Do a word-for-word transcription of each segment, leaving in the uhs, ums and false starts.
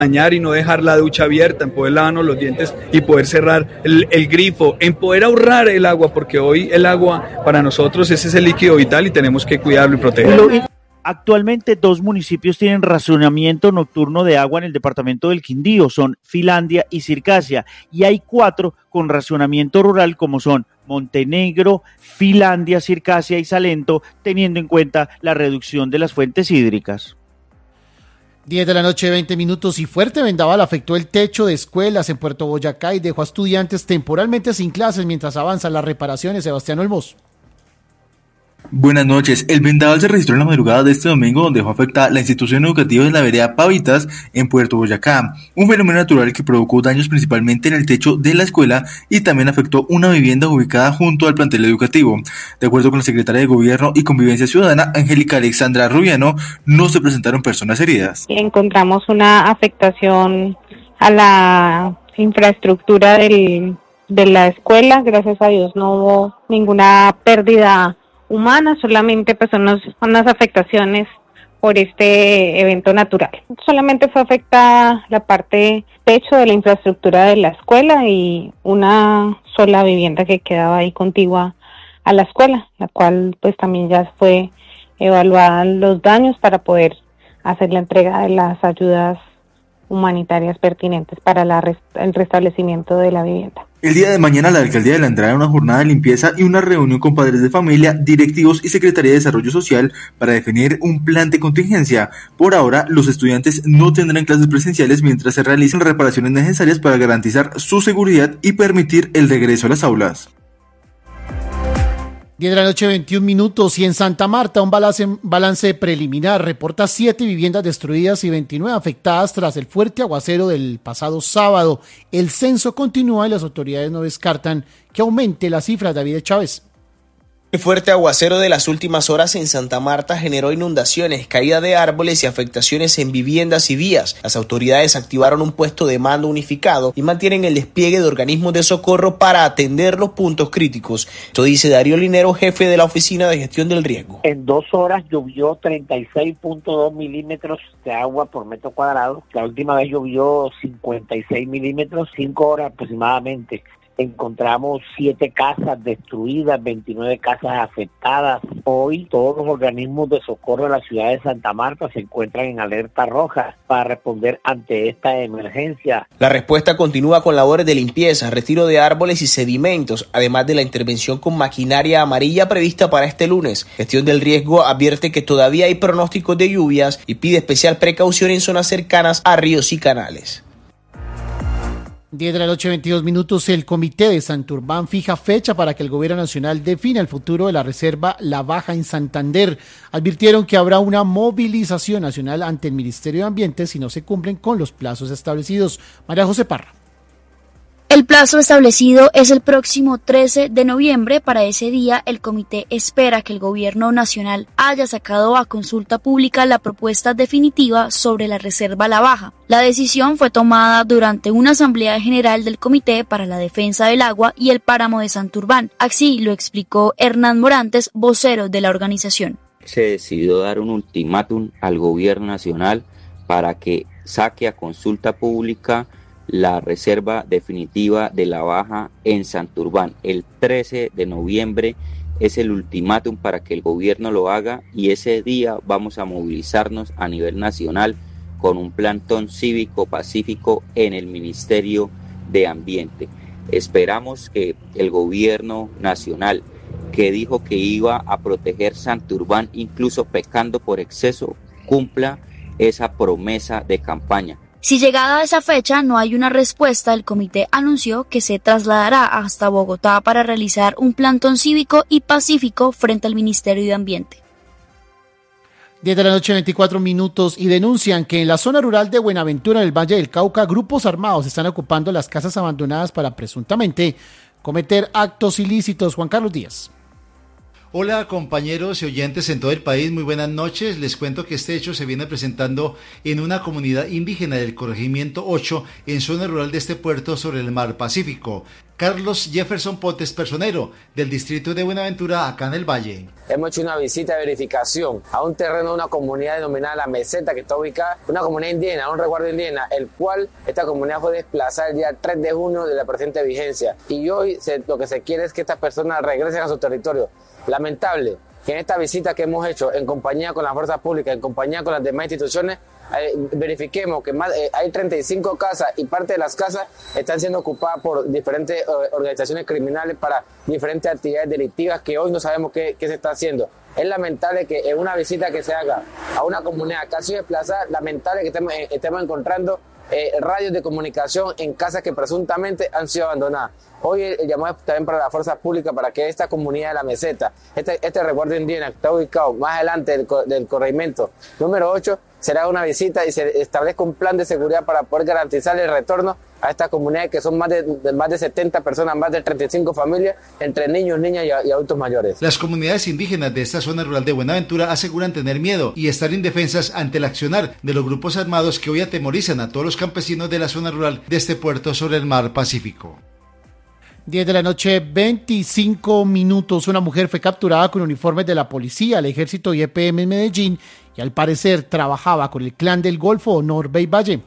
dañar y no dejar la ducha abierta, en poder lavarnos los dientes y poder cerrar el, el grifo, en poder ahorrar el agua, porque hoy el agua para nosotros ese es el líquido vital y tenemos que cuidarlo y protegerlo. Actualmente dos municipios tienen racionamiento nocturno de agua en el departamento del Quindío, son Filandia y Circasia, y hay cuatro con racionamiento rural como son Montenegro, Filandia, Circasia y Salento, teniendo en cuenta la reducción de las fuentes hídricas. diez de la noche, veinte minutos, y fuerte vendaval afectó el techo de escuelas en Puerto Boyacá y dejó a estudiantes temporalmente sin clases mientras avanzan las reparaciones. Sebastián Olmos. Buenas noches. El vendaval se registró en la madrugada de este domingo, donde dejó afectada la institución educativa de la vereda Pavitas en Puerto Boyacá, un fenómeno natural que provocó daños principalmente en el techo de la escuela y también afectó una vivienda ubicada junto al plantel educativo. De acuerdo con la secretaria de Gobierno y Convivencia Ciudadana, Angélica Alexandra Rubiano, no se presentaron personas heridas. Encontramos una afectación a la infraestructura del, de la escuela. Gracias a Dios no hubo ninguna pérdida humana, solamente pues son unos, unas afectaciones por este evento natural. Solamente fue afectada la parte techo de la infraestructura de la escuela y una sola vivienda que quedaba ahí contigua a la escuela, la cual pues también ya fue evaluada los daños para poder hacer la entrega de las ayudas humanitarias pertinentes para la rest- el restablecimiento de la vivienda. El día de mañana la alcaldía adelantará una jornada de limpieza y una reunión con padres de familia, directivos y Secretaría de Desarrollo Social para definir un plan de contingencia. Por ahora, los estudiantes no tendrán clases presenciales mientras se realicen reparaciones necesarias para garantizar su seguridad y permitir el regreso a las aulas. diez de la noche, veintiún minutos, y en Santa Marta un balance, balance preliminar reporta siete viviendas destruidas y veintinueve afectadas tras el fuerte aguacero del pasado sábado. El censo continúa y las autoridades no descartan que aumente la cifra. David Chávez. El fuerte aguacero de las últimas horas en Santa Marta generó inundaciones, caída de árboles y afectaciones en viviendas y vías. Las autoridades activaron un puesto de mando unificado y mantienen el despliegue de organismos de socorro para atender los puntos críticos. Esto dice Darío Linero, jefe de la Oficina de Gestión del Riesgo. En dos horas llovió treinta y seis punto dos milímetros de agua por metro cuadrado. La última vez llovió cincuenta y seis milímetros, cinco horas aproximadamente. Encontramos siete casas destruidas, veintinueve casas afectadas. Hoy todos los organismos de socorro de la ciudad de Santa Marta se encuentran en alerta roja para responder ante esta emergencia. La respuesta continúa con labores de limpieza, retiro de árboles y sedimentos, además de la intervención con maquinaria amarilla prevista para este lunes. Gestión del Riesgo advierte que todavía hay pronósticos de lluvias y pide especial precaución en zonas cercanas a ríos y canales. diez de la noche, veintidós minutos, el Comité de Santurbán fija fecha para que el Gobierno Nacional defina el futuro de la reserva La Baja en Santander. Advirtieron que habrá una movilización nacional ante el Ministerio de Ambiente si no se cumplen con los plazos establecidos. María José Parra. El plazo establecido es el próximo trece de noviembre. Para ese día, el comité espera que el gobierno nacional haya sacado a consulta pública la propuesta definitiva sobre la reserva La Baja. La decisión fue tomada durante una asamblea general del Comité para la Defensa del Agua y el Páramo de Santurbán. Así lo explicó Hernán Morantes, vocero de la organización. Se decidió dar un ultimátum al gobierno nacional para que saque a consulta pública la reserva definitiva de La Baja en Santurbán. El trece de noviembre es el ultimátum para que el gobierno lo haga y ese día vamos a movilizarnos a nivel nacional con un plantón cívico pacífico en el Ministerio de Ambiente. Esperamos que el gobierno nacional, que dijo que iba a proteger Santurbán incluso pecando por exceso, cumpla esa promesa de campaña. Si llegada a esa fecha no hay una respuesta, el comité anunció que se trasladará hasta Bogotá para realizar un plantón cívico y pacífico frente al Ministerio de Ambiente. diez de la noche, veinticuatro minutos, y denuncian que en la zona rural de Buenaventura, en el Valle del Cauca, grupos armados están ocupando las casas abandonadas para presuntamente cometer actos ilícitos. Juan Carlos Díaz. Hola compañeros y oyentes en todo el país, muy buenas noches. Les cuento que este hecho se viene presentando en una comunidad indígena del corregimiento ocho en zona rural de este puerto sobre el mar Pacífico. Carlos Jefferson Pontes Personero, del distrito de Buenaventura, acá en el Valle. Hemos hecho una visita de verificación a un terreno de una comunidad denominada La Meseta, que está ubicada, una comunidad indígena, un resguardo indígena, el cual esta comunidad fue desplazada el día tres de junio de la presente vigencia. Y hoy se, lo que se quiere es que estas personas regresen a su territorio. Lamentable que en esta visita que hemos hecho en compañía con las fuerzas públicas, en compañía con las demás instituciones, eh, verifiquemos que más, eh, hay treinta y cinco casas y parte de las casas están siendo ocupadas por diferentes eh, organizaciones criminales para diferentes actividades delictivas que hoy no sabemos qué, qué se está haciendo. Es lamentable que en una visita que se haga a una comunidad que ha sido desplazada, lamentable que estemos, eh, estemos encontrando eh, radios de comunicación en casas que presuntamente han sido abandonadas. Hoy el llamado es también para las fuerzas públicas para que esta comunidad de La Meseta, este, este resguardo indígena que está ubicado más adelante del, del corregimiento número ocho, será una visita y se establezca un plan de seguridad para poder garantizar el retorno a esta comunidad, que son más de, de más de setenta personas, más de treinta y cinco familias, entre niños, niñas y, y adultos mayores. Las comunidades indígenas de esta zona rural de Buenaventura aseguran tener miedo y estar indefensas ante el accionar de los grupos armados que hoy atemorizan a todos los campesinos de la zona rural de este puerto sobre el mar Pacífico. diez de la noche, veinticinco minutos. Una mujer fue capturada con uniformes de la policía, el ejército y E P M en Medellín y al parecer trabajaba con el clan del Golfo o Norbey Valle.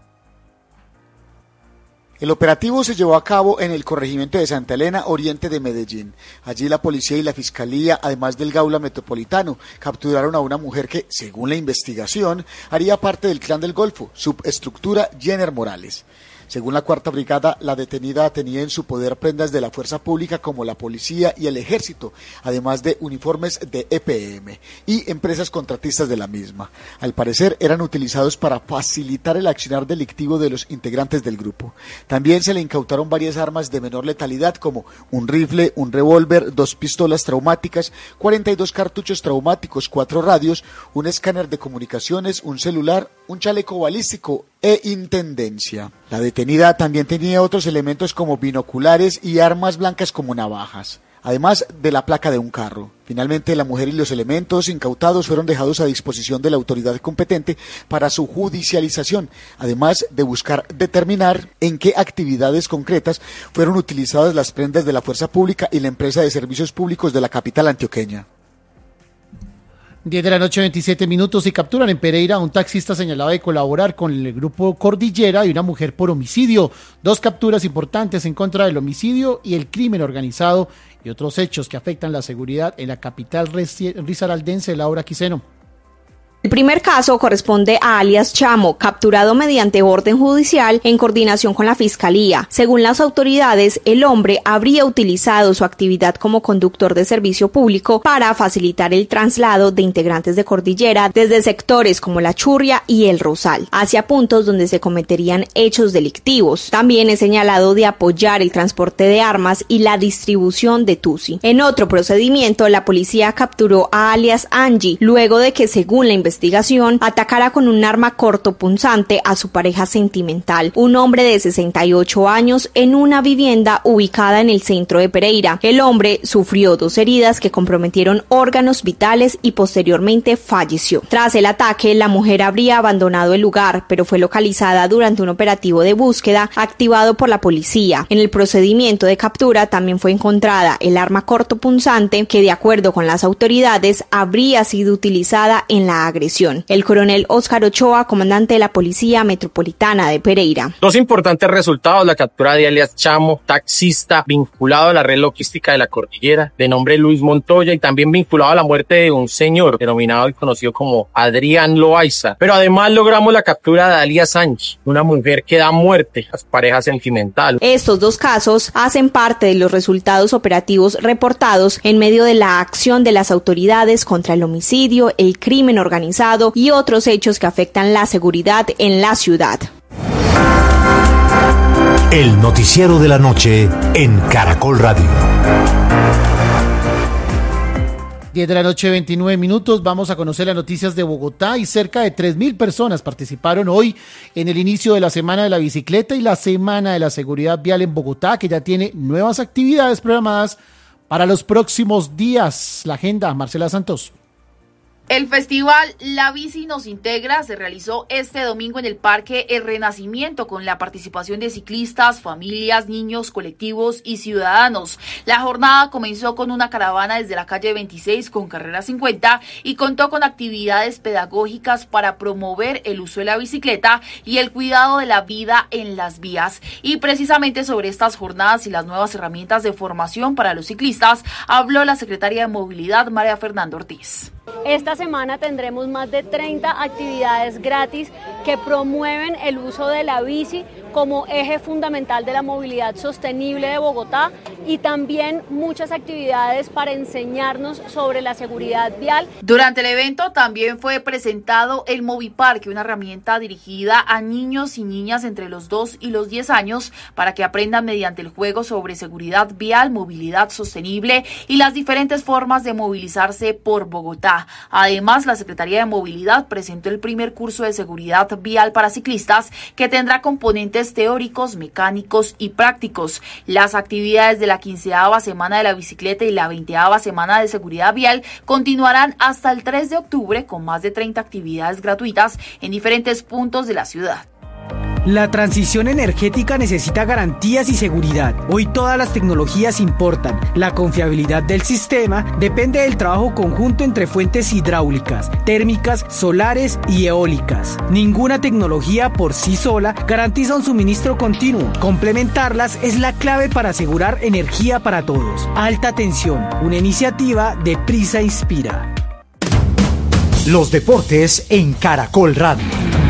El operativo se llevó a cabo en el corregimiento de Santa Elena, oriente de Medellín. Allí la policía y la fiscalía, además del Gaula Metropolitano, capturaron a una mujer que, según la investigación, haría parte del clan del Golfo, subestructura Jenner Morales. Según la Cuarta Brigada, la detenida tenía en su poder prendas de la fuerza pública como la policía y el ejército, además de uniformes de E P M y empresas contratistas de la misma. Al parecer eran utilizados para facilitar el accionar delictivo de los integrantes del grupo. También se le incautaron varias armas de menor letalidad como un rifle, un revólver, dos pistolas traumáticas, cuarenta y dos cartuchos traumáticos, cuatro radios, un escáner de comunicaciones, un celular, un chaleco balístico e intendencia. La detenida también tenía otros elementos como binoculares y armas blancas como navajas, además de la placa de un carro. Finalmente, la mujer y los elementos incautados fueron dejados a disposición de la autoridad competente para su judicialización, además de buscar determinar en qué actividades concretas fueron utilizadas las prendas de la fuerza pública y la empresa de servicios públicos de la capital antioqueña. diez de la noche, veintisiete minutos, y capturan en Pereira a un taxista señalado de colaborar con el grupo Cordillera y una mujer por homicidio. Dos capturas importantes en contra del homicidio y el crimen organizado y otros hechos que afectan la seguridad en la capital risaraldense. Laura Quiseno. El primer caso corresponde a alias Chamo, capturado mediante orden judicial en coordinación con la Fiscalía. Según las autoridades, el hombre habría utilizado su actividad como conductor de servicio público para facilitar el traslado de integrantes de Cordillera desde sectores como La Churria y El Rosal, hacia puntos donde se cometerían hechos delictivos. También es señalado de apoyar el transporte de armas y la distribución de Tusi. En otro procedimiento, la policía capturó a alias Angie, luego de que, según la investigación, investigación, atacara con un arma cortopunzante a su pareja sentimental, un hombre de sesenta y ocho años, en una vivienda ubicada en el centro de Pereira. El hombre sufrió dos heridas que comprometieron órganos vitales y posteriormente falleció. Tras el ataque, la mujer habría abandonado el lugar, pero fue localizada durante un operativo de búsqueda activado por la policía. En el procedimiento de captura también fue encontrada el arma cortopunzante que, de acuerdo con las autoridades, habría sido utilizada en la agresión. El coronel Óscar Ochoa, comandante de la Policía Metropolitana de Pereira. Dos importantes resultados: la captura de alias Chamo, taxista vinculado a la red logística de la Cordillera, de nombre Luis Montoya, y también vinculado a la muerte de un señor denominado y conocido como Adrián Loaiza. Pero además logramos la captura de alias Angie, una mujer que da muerte a su pareja sentimental. Estos dos casos hacen parte de los resultados operativos reportados en medio de la acción de las autoridades contra el homicidio, el crimen organizado y otros hechos que afectan la seguridad en la ciudad. El noticiero de la noche en Caracol Radio. diez de la noche, veintinueve minutos. Vamos a conocer las noticias de Bogotá, y cerca de tres mil personas participaron hoy en el inicio de la Semana de la Bicicleta y la Semana de la Seguridad Vial en Bogotá, que ya tiene nuevas actividades programadas para los próximos días. La agenda, Marcela Santos. El festival La Bici Nos Integra se realizó este domingo en el Parque El Renacimiento con la participación de ciclistas, familias, niños, colectivos y ciudadanos. La jornada comenzó con una caravana desde la calle veintiséis con carrera cincuenta y contó con actividades pedagógicas para promover el uso de la bicicleta y el cuidado de la vida en las vías. Y precisamente sobre estas jornadas y las nuevas herramientas de formación para los ciclistas habló la secretaria de Movilidad, María Fernanda Ortiz. Esta semana tendremos más de treinta actividades gratis que promueven el uso de la bici como eje fundamental de la movilidad sostenible de Bogotá y también muchas actividades para enseñarnos sobre la seguridad vial. Durante el evento también fue presentado el Moviparque, una herramienta dirigida a niños y niñas entre los dos y los diez años para que aprendan mediante el juego sobre seguridad vial, movilidad sostenible y las diferentes formas de movilizarse por Bogotá. Además, la Secretaría de Movilidad presentó el primer curso de seguridad vial para ciclistas que tendrá componentes teóricos, mecánicos y prácticos. Las actividades de la quinceava semana de la bicicleta y la veinteava semana de seguridad vial continuarán hasta el tres de octubre con más de treinta actividades gratuitas en diferentes puntos de la ciudad. La transición energética necesita garantías y seguridad. Hoy todas las tecnologías importan. La confiabilidad del sistema depende del trabajo conjunto entre fuentes hidráulicas, térmicas, solares y eólicas. Ninguna tecnología por sí sola garantiza un suministro continuo. Complementarlas es la clave para asegurar energía para todos. Alta tensión, una iniciativa de Prisa Inspira. Los deportes en Caracol Radio.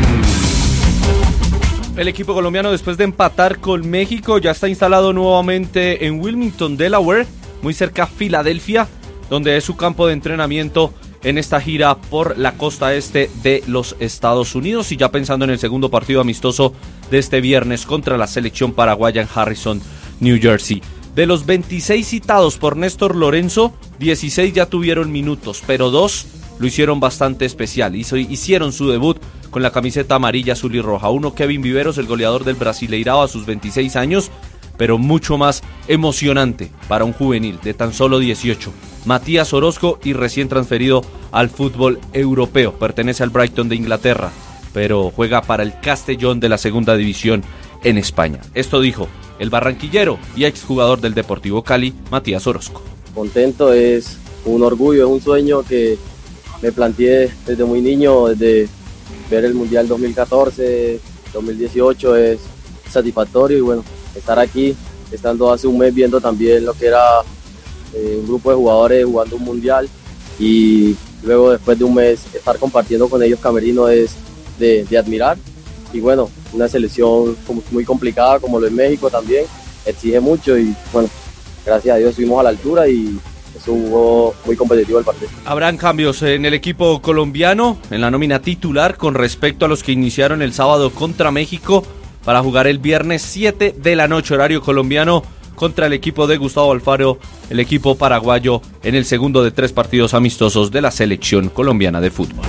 El equipo colombiano, después de empatar con México, ya está instalado nuevamente en Wilmington, Delaware, muy cerca a Filadelfia, donde es su campo de entrenamiento en esta gira por la costa este de los Estados Unidos, y ya pensando en el segundo partido amistoso de este viernes contra la selección paraguaya en Harrison, New Jersey. De los veintiséis citados por Néstor Lorenzo, dieciséis ya tuvieron minutos, pero dos lo hicieron bastante especial. Hizo, hicieron su debut con la camiseta amarilla, azul y roja. Uno, Kevin Viveros, el goleador del Brasileirao a sus veintiséis años, pero mucho más emocionante para un juvenil de tan solo dieciocho. Matías Orozco, y recién transferido al fútbol europeo. Pertenece al Brighton de Inglaterra, pero juega para el Castellón de la segunda división en España. Esto dijo el barranquillero y exjugador del Deportivo Cali, Matías Orozco. Contento, es un orgullo, es un sueño que me planteé desde muy niño, desde ver el Mundial dos mil catorce, dos mil dieciocho es satisfactorio, y bueno, estar aquí, estando hace un mes viendo también lo que era eh, un grupo de jugadores jugando un Mundial, y luego después de un mes estar compartiendo con ellos camerino es de, de admirar. Y bueno, una selección muy complicada como lo es México también, exige mucho, y bueno, gracias a Dios estuvimos a la altura y estuvo muy competitivo el partido. Habrán cambios en el equipo colombiano, en la nómina titular, con respecto a los que iniciaron el sábado contra México, para jugar el viernes siete de la noche, horario colombiano, contra el equipo de Gustavo Alfaro, el equipo paraguayo, en el segundo de tres partidos amistosos de la selección colombiana de fútbol.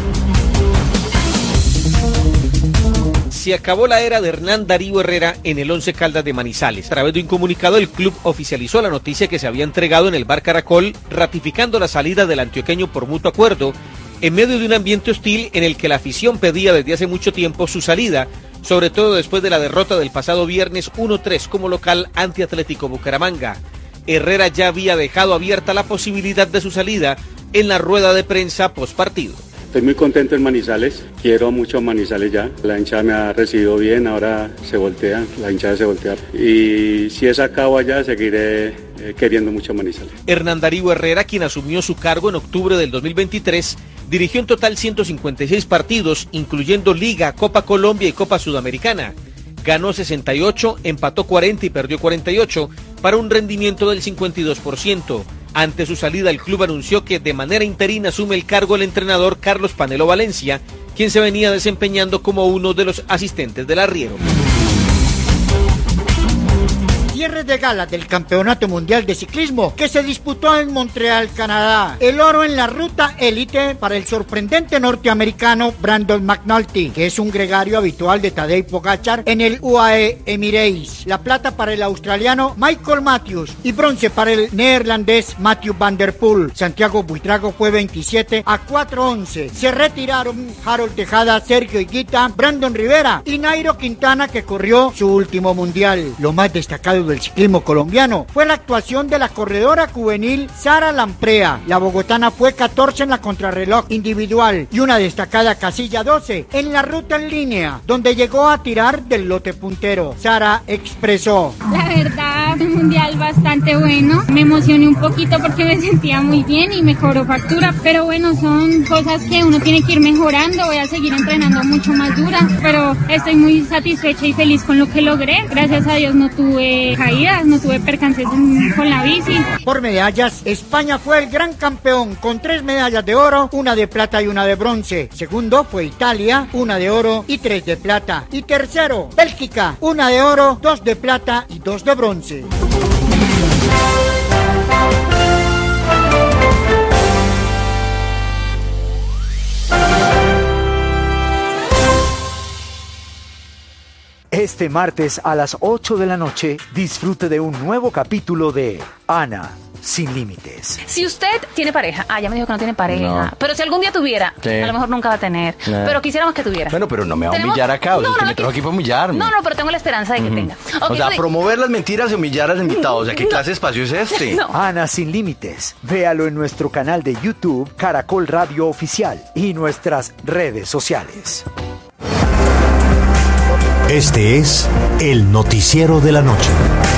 Se acabó la era de Hernán Darío Herrera en el Once Caldas de Manizales. A través de un comunicado, el club oficializó la noticia que se había entregado en el Bar Caracol, ratificando la salida del antioqueño por mutuo acuerdo, en medio de un ambiente hostil en el que la afición pedía desde hace mucho tiempo su salida, sobre todo después de la derrota del pasado viernes uno tres como local ante Atlético Bucaramanga. Herrera ya había dejado abierta la posibilidad de su salida en la rueda de prensa postpartido. Estoy muy contento en Manizales, quiero mucho a Manizales ya, la hinchada me ha recibido bien, ahora se voltea, la hinchada se voltea, y si es a cabo allá seguiré eh, queriendo mucho a Manizales. Hernán Darío Herrera, quien asumió su cargo en octubre del dos mil veintitrés, dirigió en total ciento cincuenta y seis partidos, incluyendo Liga, Copa Colombia y Copa Sudamericana. Ganó sesenta y ocho, empató cuarenta y perdió cuarenta y ocho, para un rendimiento del cincuenta y dos por ciento. Ante su salida, el club anunció que de manera interina asume el cargo el entrenador Carlos Panelo Valencia, quien se venía desempeñando como uno de los asistentes del arriero. cierre de gala del Campeonato Mundial de Ciclismo que se disputó en Montreal, Canadá. El oro en la ruta élite para el sorprendente norteamericano Brandon McNulty, que es un gregario habitual de Tadej Pogačar en el U A E Emirates. La plata para el australiano Michael Matthews y bronce para el neerlandés Matthew van der Poel. Santiago Buitrago fue veintisiete a cuatro once. Se retiraron Harold Tejada, Sergio Higuita, Brandon Rivera y Nairo Quintana, que corrió su último mundial. Lo más destacado del ciclismo colombiano fue la actuación de la corredora juvenil Sara Lamprea. La bogotana fue catorce en la contrarreloj individual y una destacada casilla doce en la ruta en línea, donde llegó a tirar del lote puntero. Sara expresó: la verdad, un mundial bastante bueno. Me emocioné un poquito porque me sentía muy bien y me cobró factura, pero bueno, son cosas que uno tiene que ir mejorando. Voy a seguir entrenando mucho más dura, pero estoy muy satisfecha y feliz con lo que logré. Gracias a Dios no tuve caídas, no tuve percances en, con la bici. Por medallas, España fue el gran campeón con tres medallas de oro, una de plata y una de bronce. Segundo fue Italia, una de oro y tres de plata. Y tercero, Bélgica, una de oro, dos de plata y dos de bronce. Este martes a las ocho de la noche, disfrute de un nuevo capítulo de Ana sin límites. Si usted tiene pareja, ah, ya me dijo que no tiene pareja, No. pero si algún día tuviera, Sí. a lo mejor nunca va a tener, No. pero quisiéramos que tuviera. Bueno, pero no me va a ¿Tenemos? humillar acá, o sea, No, es que no, me trajo aquí- aquí para humillarme. No, no, pero tengo la esperanza de que tenga. Ok, O sea, pues- promover las mentiras y humillar a los invitados. O sea, ¿qué clase de espacio es este? No. Ana sin límites. Véalo en nuestro canal de YouTube, Caracol Radio Oficial, y nuestras redes sociales. Este es el noticiero de la noche.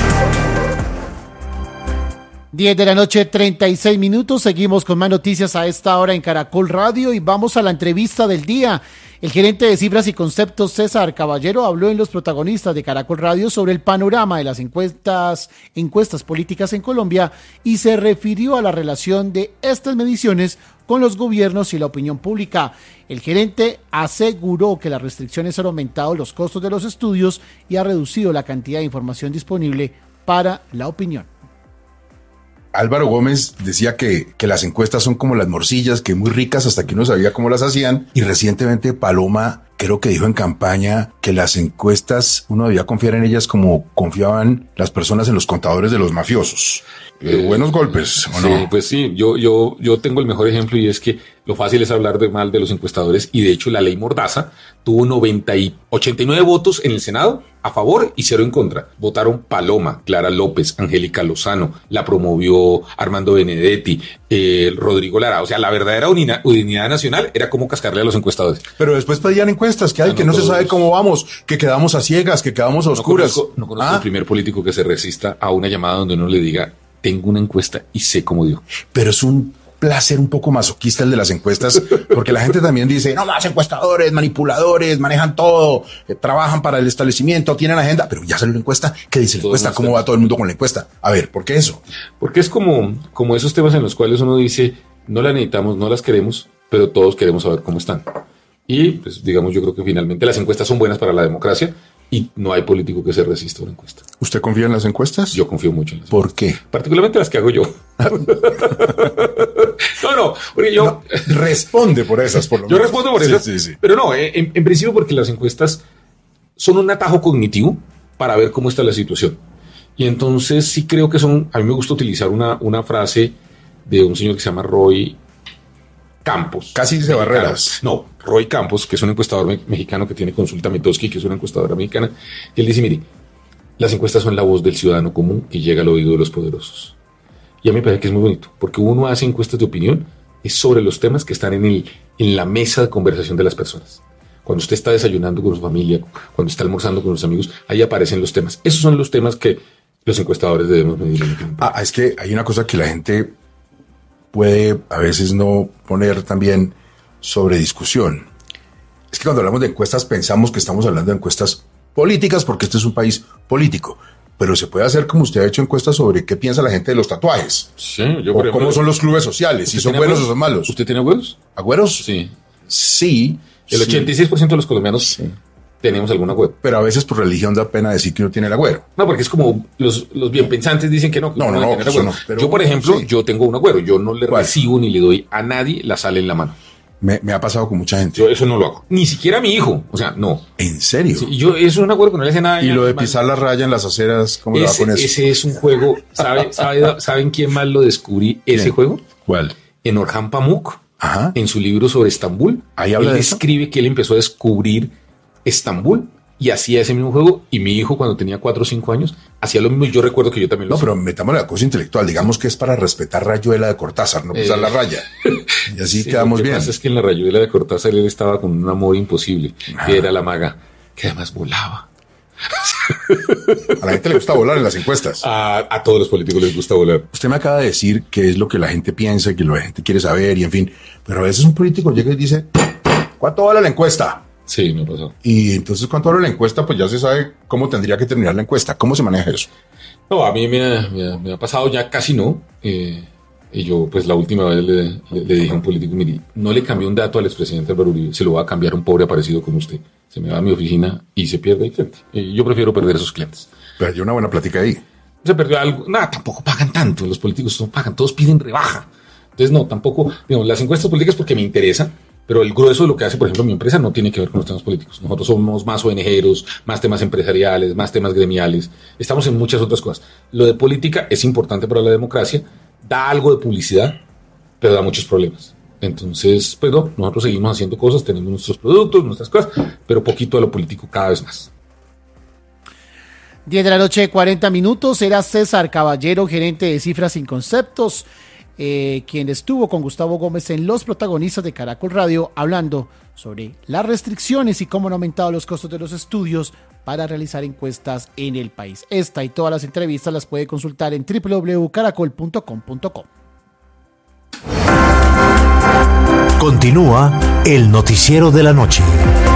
diez de la noche, treinta y seis minutos. Seguimos con más noticias a esta hora en Caracol Radio y vamos a la entrevista del día. El gerente de Cifras y Conceptos, César Caballero, habló en Los Protagonistas de Caracol Radio sobre el panorama de las encuestas, encuestas políticas en Colombia y se refirió a la relación de estas mediciones con los gobiernos y la opinión pública. El gerente aseguró que las restricciones han aumentado los costos de los estudios y ha reducido la cantidad de información disponible para la opinión. Álvaro Gómez decía que, que las encuestas son como las morcillas, que muy ricas hasta que uno sabía cómo las hacían. Y recientemente Paloma creo que dijo en campaña que las encuestas uno debía confiar en ellas como confiaban las personas en los contadores de los mafiosos. Eh, buenos golpes, ¿o no? Sí, pues sí, yo, yo, yo tengo el mejor ejemplo y es que lo fácil es hablar de mal de los encuestadores y de hecho la ley Mordaza tuvo noventa y ochenta y nueve votos en el Senado a favor y cero en contra. Votaron Paloma, Clara López, Angélica Lozano, la promovió Armando Benedetti, eh, Rodrigo Lara. O sea, la verdadera unidad, unidad nacional era como cascarle a los encuestadores. Pero después pedían encuestas, que hay, Ah, que no no se todos. sabe cómo vamos, que quedamos a ciegas, que quedamos a oscuras. No conozco, no conozco ¿Ah? el primer político que se resista a una llamada donde uno le diga, tengo una encuesta y sé cómo dio. Pero es un placer un poco masoquista el de las encuestas, porque la gente también dice, no más encuestadores, manipuladores, manejan todo, eh, trabajan para el establecimiento, tienen agenda, pero ya salió la encuesta, ¿qué dice la Todos encuesta? los ¿Cómo temas. va todo el mundo con la encuesta? A ver, ¿por qué eso? Porque es como, como esos temas en los cuales uno dice, no las necesitamos, no las queremos, pero todos queremos saber cómo están. Y, pues, digamos, yo creo que finalmente las encuestas son buenas para la democracia y no hay político que se resista a una encuesta. ¿Usted confía en las encuestas? Yo confío mucho en las ¿Por qué? Particularmente las que hago yo. no, no, porque yo... No, responde por esas, por lo Yo menos. respondo por Sí, esas, sí, sí. pero no, eh, en, en principio porque las encuestas son un atajo cognitivo para ver cómo está la situación. Y entonces sí creo que son, a mí me gusta utilizar una, una frase de un señor que se llama Roy Campos. Casi dice mexicano. Barreras. No, Roy Campos, que es un encuestador me- mexicano que tiene Consulta Metoski, que es una encuestadora mexicana, y él dice, mire, las encuestas son la voz del ciudadano común que llega al oído de los poderosos. Y a mí me parece que es muy bonito, porque uno hace encuestas de opinión, es sobre los temas que están en, el, en la mesa de conversación de las personas. Cuando usted está desayunando con su familia, cuando está almorzando con sus amigos, ahí aparecen los temas. Esos son los temas que los encuestadores debemos medir. Ah, es que hay una cosa que la gente puede a veces no poner también sobre discusión. Es que cuando hablamos de encuestas pensamos que estamos hablando de encuestas políticas porque este es un país político. Pero se puede hacer como usted ha hecho encuestas sobre qué piensa la gente de los tatuajes. Sí, yo o por ejemplo, cómo son los clubes sociales, si ¿usted son tiene buenos agüeros? o son malos. ¿Usted tiene agüeros? ¿Agüeros? Sí. Sí. El sí. ochenta y seis por ciento de los colombianos tenemos algún agüero. Pero a veces por religión da pena decir que uno tiene el agüero. No, porque es como los, los bien pensantes dicen que no. Que no, no, no, no, no pero, yo, por ejemplo, sí. yo tengo un agüero. Yo no le ¿Cuál? recibo ni le doy a nadie la sal en la mano. Me, me ha pasado con mucha gente. Yo eso no lo hago. Ni siquiera a mi hijo. O sea, no. ¿En serio? Sí, yo, eso es un agüero que no le hace nada. Y lo de pisar la raya en las aceras, ¿cómo le va con eso? Ese es un juego. ¿Sabe, sabe, ¿Saben quién más lo descubrí ese ¿Quién? juego? ¿Cuál? En Orhan Pamuk. Ajá. En su libro sobre Estambul. Ahí habla él de eso. Escribe que él empezó a descubrir Estambul y hacía ese mismo juego, y mi hijo cuando tenía cuatro o cinco años hacía lo mismo, y yo recuerdo que yo también lo No, hacía. pero metamos la cosa intelectual, digamos que es para respetar Rayuela de Cortázar, no pisar Eh, la raya. Y así sí, quedamos lo que bien. Lo que pasa es que en la Rayuela de Cortázar él estaba con un amor imposible, ah. que era la maga, que además volaba. A la gente le gusta volar en las encuestas. A, a todos los políticos les gusta volar. Usted me acaba de decir qué es lo que la gente piensa, que la gente quiere saber, y en fin, pero a veces un político llega y dice, ¿cuánto vale la encuesta? Sí, me pasó. Y entonces, ¿cuánto vale la encuesta? Pues ya se sabe cómo tendría que terminar la encuesta. ¿Cómo se maneja eso? No, a mí me ha, me ha, me ha pasado ya casi no. Eh, y yo, pues la última vez le, le, le dije a un político, mire, no le cambié un dato al expresidente Álvaro Uribe, se lo va a cambiar a un pobre aparecido como usted. Se me va a mi oficina y se pierde el cliente. Y yo prefiero perder esos clientes. Pero hay una buena plática ahí. Se perdió algo. Nada, tampoco pagan tanto. Los políticos no pagan, todos piden rebaja. Entonces, no, tampoco. Digamos, las encuestas políticas porque me interesan. Pero el grueso de lo que hace, por ejemplo, mi empresa no tiene que ver con los temas políticos. Nosotros somos más O N Geros, más temas empresariales, más temas gremiales. Estamos en muchas otras cosas. Lo de política es importante para la democracia, da algo de publicidad, pero da muchos problemas. Entonces, pues no, nosotros seguimos haciendo cosas, tenemos nuestros productos, nuestras cosas, pero poquito de lo político cada vez más. diez de la noche, cuarenta minutos. Era César Caballero, gerente de Cifras sin Conceptos, Eh, quien estuvo con Gustavo Gómez en Los Protagonistas de Caracol Radio, hablando sobre las restricciones y cómo han aumentado los costos de los estudios para realizar encuestas en el país. Esta y todas las entrevistas las puede consultar en doble u doble u doble u punto caracol punto com punto co. Continúa el noticiero de la noche.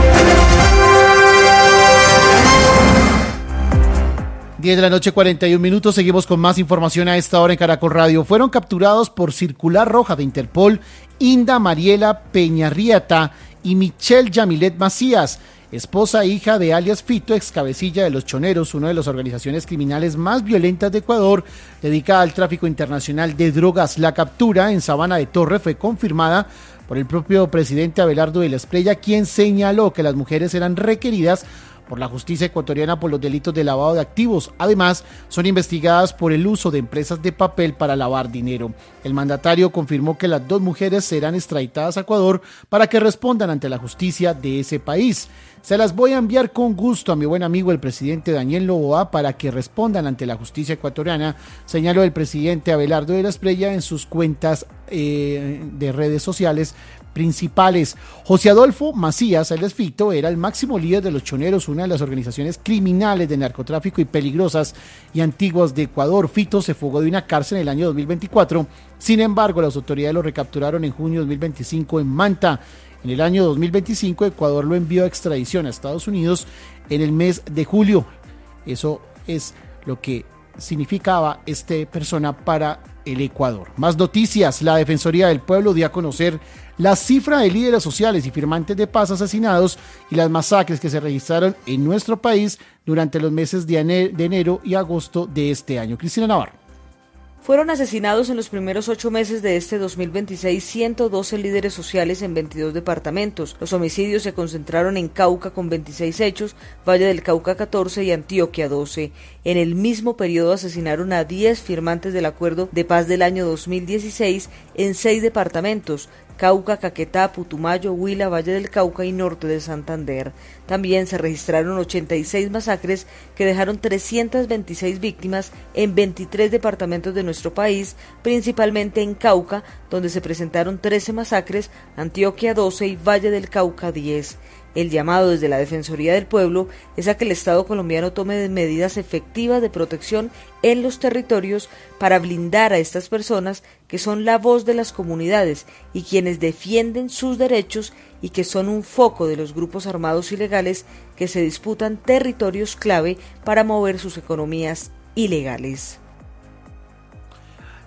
diez de la noche, cuarenta y un minutos. Seguimos con más información a esta hora en Caracol Radio. Fueron capturados por circular roja de Interpol Inda Mariela Peñarrieta y Michelle Yamilet Macías, esposa e hija de alias Fito, ex cabecilla de Los Choneros, una de las organizaciones criminales más violentas de Ecuador, dedicada al tráfico internacional de drogas. La captura en Sabana de Torre fue confirmada por el propio presidente Abelardo de la Espriella, quien señaló que las mujeres eran requeridas por la justicia ecuatoriana por los delitos de lavado de activos. Además, son investigadas por el uso de empresas de papel para lavar dinero. El mandatario confirmó que las dos mujeres serán extraditadas a Ecuador para que respondan ante la justicia de ese país. Se las voy a enviar con gusto a mi buen amigo el presidente Daniel Noboa para que respondan ante la justicia ecuatoriana, señaló el presidente Abelardo de la Espriella en sus cuentas eh, de redes sociales principales. José Adolfo Macías, alias Fito, era el máximo líder de Los Choneros, una de las organizaciones criminales de narcotráfico y peligrosas y antiguas de Ecuador. Fito se fugó de una cárcel en el año dos mil veinticuatro, sin embargo las autoridades lo recapturaron en junio de dos mil veinticinco en Manta. En el año dos mil veinticinco Ecuador lo envió a extradición a Estados Unidos en el mes de julio. Eso es lo que significaba esta persona para el Ecuador. Más noticias. La Defensoría del Pueblo dio a conocer la cifra de líderes sociales y firmantes de paz asesinados y las masacres que se registraron en nuestro país durante los meses de enero y agosto de este año. Cristina Navarro. Fueron asesinados en los primeros ocho meses de este dos mil veintiséis ciento doce líderes sociales en veintidós departamentos. Los homicidios se concentraron en Cauca con veintiséis hechos, Valle del Cauca catorce y Antioquia doce. En el mismo periodo asesinaron a diez firmantes del Acuerdo de Paz del año dos mil dieciséis en seis departamentos: Cauca, Caquetá, Putumayo, Huila, Valle del Cauca y Norte de Santander. También se registraron ochenta y seis masacres que dejaron trescientas veintiséis víctimas en veintitrés departamentos de nuestro país, principalmente en Cauca, donde se presentaron trece masacres, Antioquia doce y Valle del Cauca diez. El llamado desde la Defensoría del Pueblo es a que el Estado colombiano tome medidas efectivas de protección en los territorios para blindar a estas personas que son la voz de las comunidades y quienes defienden sus derechos y que son un foco de los grupos armados ilegales que se disputan territorios clave para mover sus economías ilegales.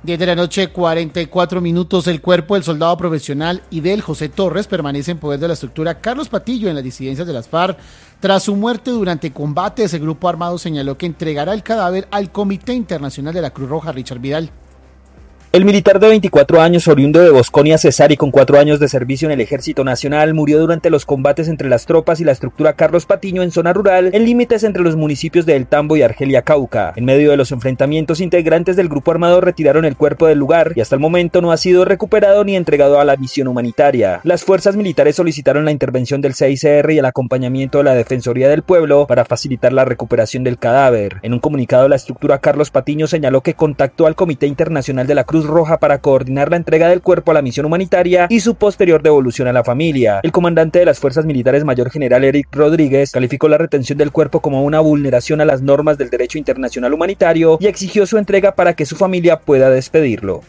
diez de la noche, cuarenta y cuatro minutos. El cuerpo del soldado profesional Idel José Torres permanece en poder de la estructura Carlos Patillo en las disidencias de las FARC. Tras su muerte durante combate, ese grupo armado señaló que entregará el cadáver al Comité Internacional de la Cruz Roja. Richard Vidal. El militar de veinticuatro años, oriundo de Bosconia, Cesar, y con cuatro años de servicio en el Ejército Nacional, murió durante los combates entre las tropas y la estructura Carlos Patiño en zona rural, en límites entre los municipios de El Tambo y Argelia Cauca. En medio de los enfrentamientos, integrantes del grupo armado retiraron el cuerpo del lugar y hasta el momento no ha sido recuperado ni entregado a la misión humanitaria. Las fuerzas militares solicitaron la intervención del C I C R y el acompañamiento de la Defensoría del Pueblo para facilitar la recuperación del cadáver. En un comunicado, la estructura Carlos Patiño señaló que contactó al Comité Internacional de la Cruz Roja para coordinar la entrega del cuerpo a la misión humanitaria y su posterior devolución a la familia. El comandante de las fuerzas militares, mayor general Eric Rodríguez, calificó la retención del cuerpo como una vulneración a las normas del derecho internacional humanitario y exigió su entrega para que su familia pueda despedirlo.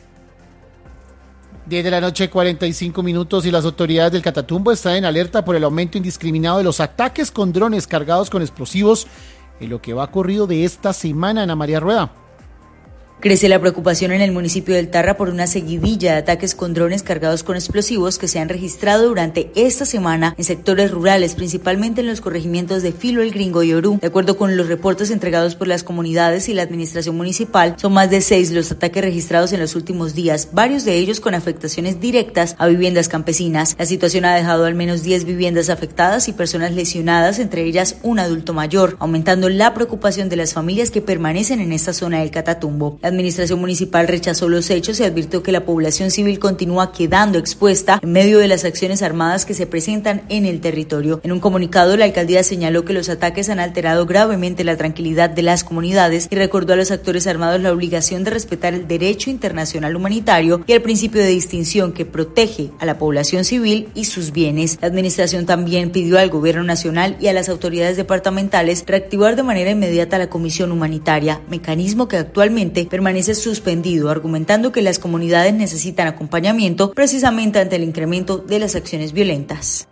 diez de la noche, cuarenta y cinco minutos, y las autoridades del Catatumbo están en alerta por el aumento indiscriminado de los ataques con drones cargados con explosivos en lo que va ocurrido de esta semana. Ana María Rueda. Crece la preocupación en el municipio del Tarra por una seguidilla de ataques con drones cargados con explosivos que se han registrado durante esta semana en sectores rurales, principalmente en los corregimientos de Filo, El Gringo y Orú. De acuerdo con los reportes entregados por las comunidades y la administración municipal, son más de seis los ataques registrados en los últimos días, varios de ellos con afectaciones directas a viviendas campesinas. La situación ha dejado al menos diez viviendas afectadas y personas lesionadas, entre ellas un adulto mayor, aumentando la preocupación de las familias que permanecen en esta zona del Catatumbo. La administración municipal rechazó los hechos y advirtió que la población civil continúa quedando expuesta en medio de las acciones armadas que se presentan en el territorio. En un comunicado, la alcaldía señaló que los ataques han alterado gravemente la tranquilidad de las comunidades y recordó a los actores armados la obligación de respetar el derecho internacional humanitario y el principio de distinción que protege a la población civil y sus bienes. La administración también pidió al gobierno nacional y a las autoridades departamentales reactivar de manera inmediata la comisión humanitaria, mecanismo que actualmente permanece permanece suspendido, argumentando que las comunidades necesitan acompañamiento precisamente ante el incremento de las acciones violentas.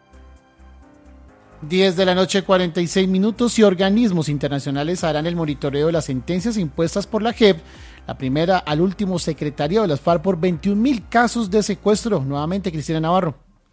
diez de la noche, cuarenta y seis minutos, y organismos internacionales harán el monitoreo de las sentencias impuestas por la J E P, la primera al último secretariado de las FARC por veintiún mil casos de secuestro. Nuevamente, Cristina Navarro.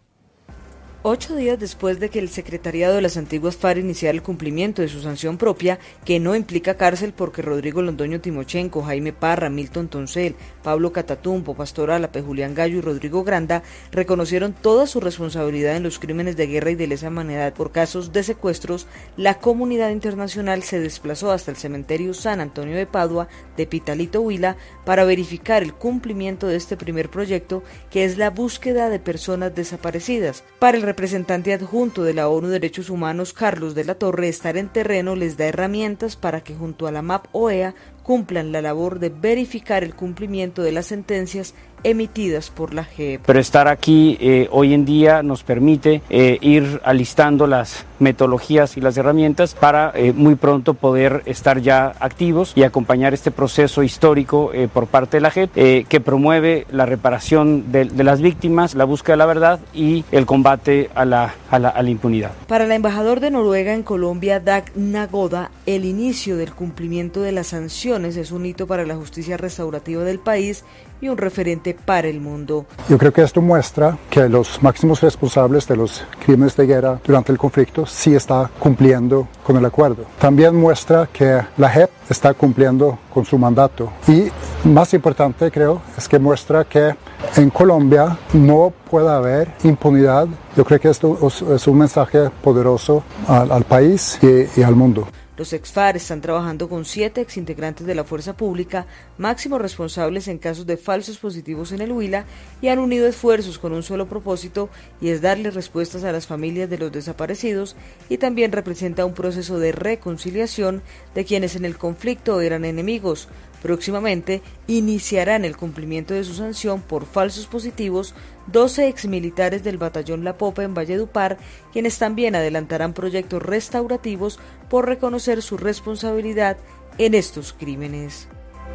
Ocho días después de que el secretariado de las antiguas FARC iniciara el cumplimiento de su sanción propia, que no implica cárcel porque Rodrigo Londoño Timochenko, Jaime Parra, Milton Toncel, Pablo Catatumbo, Pastor Álape, Julián Gallo y Rodrigo Granda reconocieron toda su responsabilidad en los crímenes de guerra y de lesa humanidad por casos de secuestros, la comunidad internacional se desplazó hasta el cementerio San Antonio de Padua de Pitalito, Huila, para verificar el cumplimiento de este primer proyecto, que es la búsqueda de personas desaparecidas. Para el representante adjunto de la ONU Derechos Humanos, Carlos de la Torre, estar en terreno les da herramientas para que junto a la M A P O E A cumplan la labor de verificar el cumplimiento de las sentencias emitidas por la J E P. Pero estar aquí eh, hoy en día nos permite eh, ir alistando las metodologías y las herramientas para eh, muy pronto poder estar ya activos y acompañar este proceso histórico eh, por parte de la J E P eh, que promueve la reparación de, de las víctimas, la búsqueda de la verdad y el combate a la, a la, a la impunidad. Para el embajador de Noruega en Colombia, Dag Nagoda, el inicio del cumplimiento de las sanciones es un hito para la justicia restaurativa del país y un referente para el mundo. Yo creo que esto muestra que los máximos responsables de los crímenes de guerra durante el conflicto sí está cumpliendo con el acuerdo. También muestra que la J E P está cumpliendo con su mandato. Y más importante, creo, es que muestra que en Colombia no puede haber impunidad. Yo creo que esto es un mensaje poderoso al, al país y, y al mundo. Los ex-FARC están trabajando con siete exintegrantes de la fuerza pública, máximos responsables en casos de falsos positivos en el Huila, y han unido esfuerzos con un solo propósito, y es darle respuestas a las familias de los desaparecidos, y también representa un proceso de reconciliación de quienes en el conflicto eran enemigos. Próximamente iniciarán el cumplimiento de su sanción por falsos positivos doce exmilitares del batallón La Popa en Valledupar, quienes también adelantarán proyectos restaurativos por reconocer su responsabilidad en estos crímenes.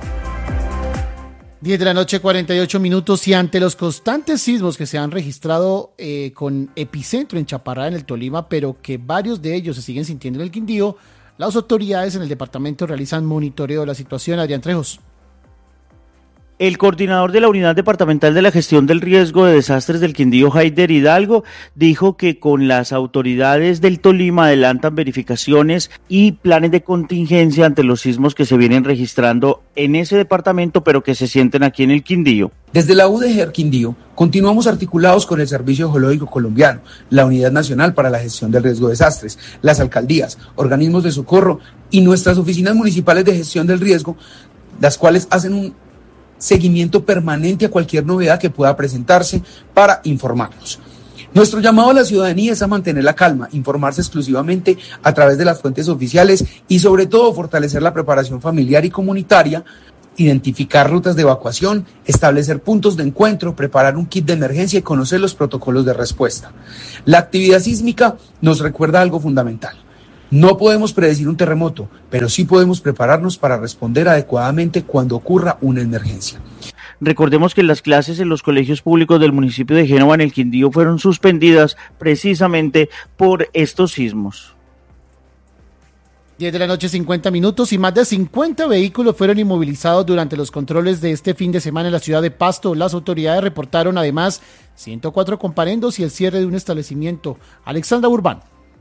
diez de la noche, cuarenta y ocho minutos, y ante los constantes sismos que se han registrado eh, con epicentro en Chaparrá, en el Tolima, pero que varios de ellos se siguen sintiendo en el Quindío, las autoridades en el departamento realizan monitoreo de la situación. Adrián Trejos. El coordinador de la Unidad Departamental de la Gestión del Riesgo de Desastres del Quindío, Haider Hidalgo, dijo que con las autoridades del Tolima adelantan verificaciones y planes de contingencia ante los sismos que se vienen registrando en ese departamento, pero que se sienten aquí en el Quindío. Desde la U D G Quindío, continuamos articulados con el Servicio Geológico Colombiano, la Unidad Nacional para la Gestión del Riesgo de Desastres, las alcaldías, organismos de socorro y nuestras oficinas municipales de gestión del riesgo, las cuales hacen un seguimiento permanente a cualquier novedad que pueda presentarse para informarnos. Nuestro llamado a la ciudadanía es a mantener la calma, informarse exclusivamente a través de las fuentes oficiales y sobre todo fortalecer la preparación familiar y comunitaria, identificar rutas de evacuación, establecer puntos de encuentro, preparar un kit de emergencia y conocer los protocolos de respuesta. La actividad sísmica nos recuerda algo fundamental. No podemos predecir un terremoto, pero sí podemos prepararnos para responder adecuadamente cuando ocurra una emergencia. Recordemos que las clases en los colegios públicos del municipio de Génova en el Quindío fueron suspendidas precisamente por estos sismos. diez de la noche, cincuenta minutos, y más de cincuenta vehículos fueron inmovilizados durante los controles de este fin de semana en la ciudad de Pasto. Las autoridades reportaron además ciento cuatro comparendos y el cierre de un establecimiento. Alexandra Urbán.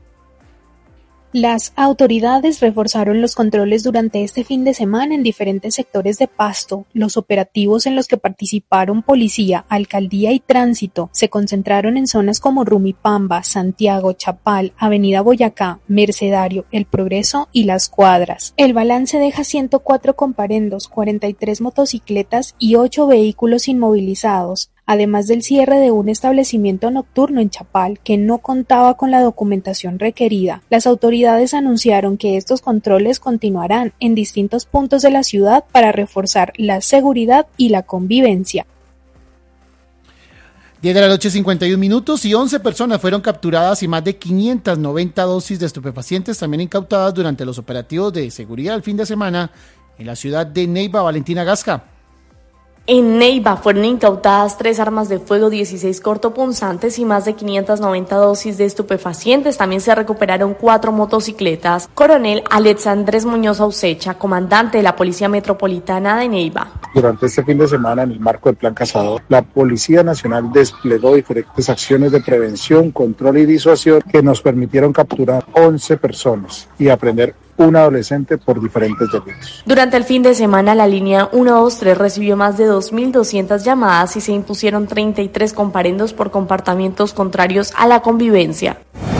Las autoridades reforzaron los controles durante este fin de semana en diferentes sectores de Pasto. Los operativos en los que participaron policía, alcaldía y tránsito se concentraron en zonas como Rumipamba, Santiago, Chapal, Avenida Boyacá, Mercedario, El Progreso y Las Cuadras. El balance deja ciento cuatro comparendos, cuarenta y tres motocicletas y ocho vehículos inmovilizados, además del cierre de un establecimiento nocturno en Chapal que no contaba con la documentación requerida. Las autoridades anunciaron que estos controles continuarán en distintos puntos de la ciudad para reforzar la seguridad y la convivencia. diez de la noche, cincuenta y un minutos, y once personas fueron capturadas y más de quinientas noventa dosis de estupefacientes también incautadas durante los operativos de seguridad el fin de semana en la ciudad de Neiva. Valentina Gasca. En Neiva fueron incautadas tres armas de fuego, dieciséis cortopunzantes y más de quinientas noventa dosis de estupefacientes. También se recuperaron cuatro motocicletas. Coronel Alexandres Muñoz Ausecha, comandante de la Policía Metropolitana de Neiva. Durante este fin de semana, en el marco del Plan Cazador, la Policía Nacional desplegó diferentes acciones de prevención, control y disuasión que nos permitieron capturar once personas y aprender un adolescente por diferentes delitos. Durante el fin de semana, la línea ciento veintitrés recibió más de dos mil doscientas llamadas y se impusieron treinta y tres comparendos por comportamientos contrarios a la convivencia.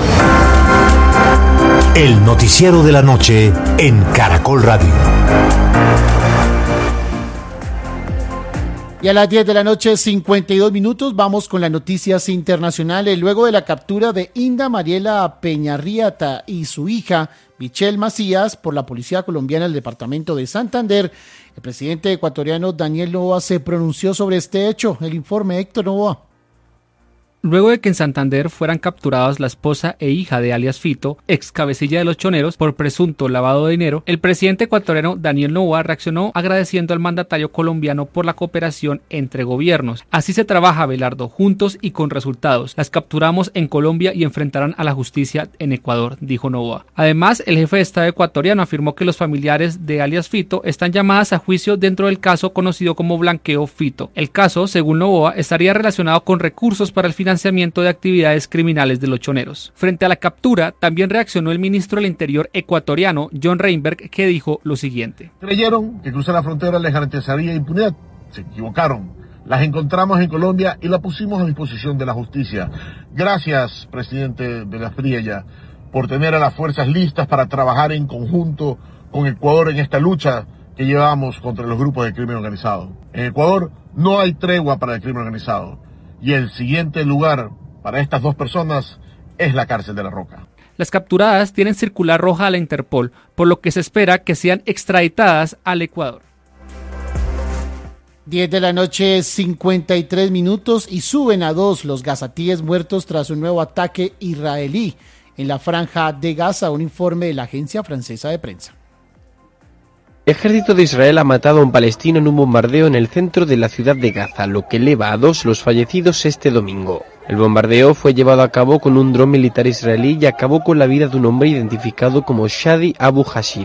El noticiero de la noche en Caracol Radio. Y a las diez de la noche, cincuenta y dos minutos, vamos con las noticias internacionales. Luego de la captura de Inda Mariela Peñarriata y su hija, Michelle Macías, por la policía colombiana del departamento de Santander, el presidente ecuatoriano Daniel Noboa se pronunció sobre este hecho. El informe, Héctor Noboa. Luego de que en Santander fueran capturados la esposa e hija de alias Fito, ex cabecilla de los choneros, por presunto lavado de dinero, el presidente ecuatoriano Daniel Noboa reaccionó agradeciendo al mandatario colombiano por la cooperación entre gobiernos. Así se trabaja, Belardo, juntos y con resultados. Las capturamos en Colombia y enfrentarán a la justicia en Ecuador, dijo Noboa. Además, el jefe de Estado ecuatoriano afirmó que los familiares de alias Fito están llamadas a juicio dentro del caso conocido como Blanqueo Fito. El caso, según Noboa, estaría relacionado con recursos para el financiamiento financiamiento de actividades criminales de los choneros. Frente a la captura, también reaccionó el ministro del Interior ecuatoriano, John Reinberg, que dijo lo siguiente. Creyeron que cruzar la frontera les garantizaría impunidad. Se equivocaron. Las encontramos en Colombia y la pusimos a disposición de la justicia. Gracias, presidente de la Espriella, por tener a las fuerzas listas para trabajar en conjunto con Ecuador en esta lucha que llevamos contra los grupos de crimen organizado. En Ecuador no hay tregua para el crimen organizado. Y el siguiente lugar para estas dos personas es la cárcel de La Roca. Las capturadas tienen circular roja a la Interpol, por lo que se espera que sean extraditadas al Ecuador. diez de la noche, cincuenta y tres minutos, y suben a dos los gazatíes muertos tras un nuevo ataque israelí en la franja de Gaza, un informe de la agencia francesa de prensa. El ejército de Israel ha matado a un palestino en un bombardeo en el centro de la ciudad de Gaza, lo que eleva a dos los fallecidos este domingo. El bombardeo fue llevado a cabo con un dron militar israelí y acabó con la vida de un hombre identificado como Shadi Abu Hashira.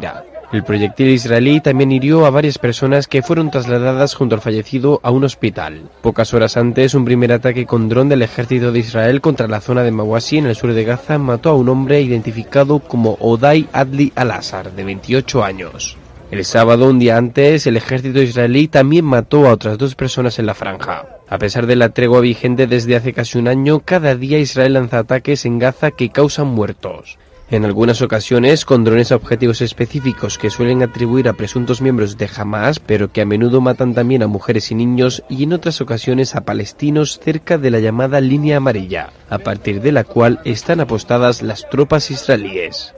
El proyectil israelí también hirió a varias personas que fueron trasladadas junto al fallecido a un hospital. Pocas horas antes, un primer ataque con dron del ejército de Israel contra la zona de Mawasi, en el sur de Gaza, mató a un hombre identificado como Odai Adli Al-Assar, de veintiocho años. El sábado, un día antes, el ejército israelí también mató a otras dos personas en la franja. A pesar de la tregua vigente desde hace casi un año, cada día Israel lanza ataques en Gaza que causan muertos. En algunas ocasiones con drones a objetivos específicos que suelen atribuir a presuntos miembros de Hamas, pero que a menudo matan también a mujeres y niños, y en otras ocasiones a palestinos cerca de la llamada línea amarilla, a partir de la cual están apostadas las tropas israelíes.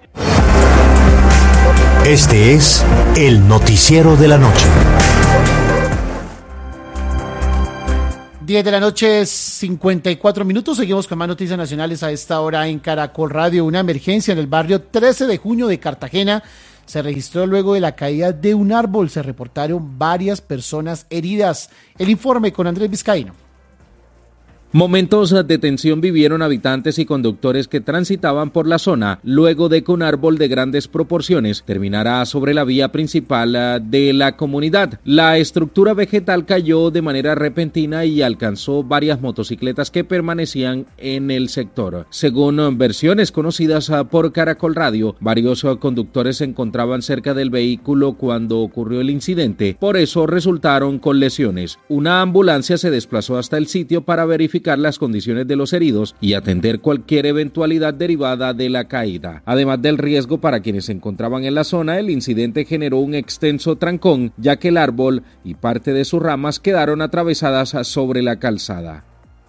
Este es el noticiero de la noche. diez de la noche, cincuenta y cuatro minutos. Seguimos con más noticias nacionales a esta hora en Caracol Radio. Una emergencia en el barrio trece de junio de Cartagena se registró luego de la caída de un árbol. Se reportaron varias personas heridas. El informe con Andrés Vizcaíno. Momentos de tensión vivieron habitantes y conductores que transitaban por la zona luego de que un árbol de grandes proporciones terminara sobre la vía principal de la comunidad. La estructura vegetal cayó de manera repentina y alcanzó varias motocicletas que permanecían en el sector. Según versiones conocidas por Caracol Radio, varios conductores se encontraban cerca del vehículo cuando ocurrió el incidente, por eso resultaron con lesiones. Una ambulancia se desplazó hasta el sitio para verificar las condiciones de los heridos y atender cualquier eventualidad derivada de la caída. Además del riesgo para quienes se encontraban en la zona, el incidente generó un extenso trancón, ya que el árbol y parte de sus ramas quedaron atravesadas sobre la calzada.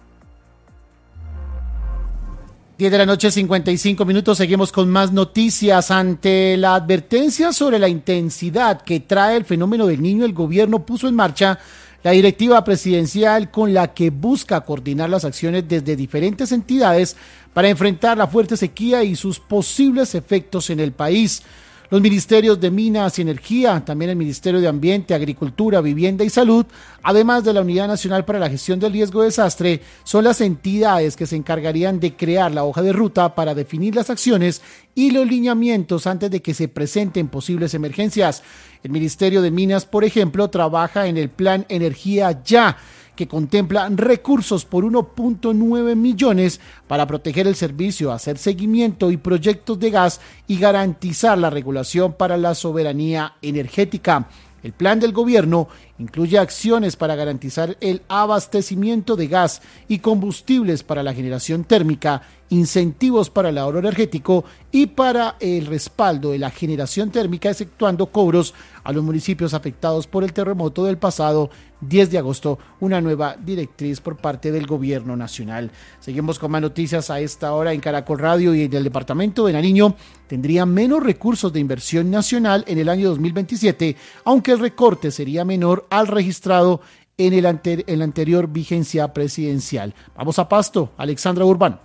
diez de la noche, cincuenta y cinco minutos. Seguimos con más noticias. Ante la advertencia sobre la intensidad que trae el fenómeno del Niño, el gobierno puso en marcha la directiva presidencial con la que busca coordinar las acciones desde diferentes entidades para enfrentar la fuerte sequía y sus posibles efectos en el país. Los ministerios de Minas y Energía, también el Ministerio de Ambiente, Agricultura, Vivienda y Salud, además de la Unidad Nacional para la Gestión del Riesgo de Desastre, son las entidades que se encargarían de crear la hoja de ruta para definir las acciones y los lineamientos antes de que se presenten posibles emergencias. El Ministerio de Minas, por ejemplo, trabaja en el Plan Energía Ya, que contempla recursos por uno punto nueve millones para proteger el servicio, hacer seguimiento y proyectos de gas y garantizar la regulación para la soberanía energética. El plan del gobierno incluye acciones para garantizar el abastecimiento de gas y combustibles para la generación térmica, incentivos para el ahorro energético y para el respaldo de la generación térmica, exceptuando cobros a los municipios afectados por el terremoto del pasado diez de agosto, una nueva directriz por parte del gobierno nacional. Seguimos con más noticias a esta hora en Caracol Radio. Y en el departamento de Nariño tendría menos recursos de inversión nacional en el año dos mil veintisiete, aunque el recorte sería menor al registrado en el ante- en la anterior vigencia presidencial. Vamos a Pasto, Alexandra Urbano.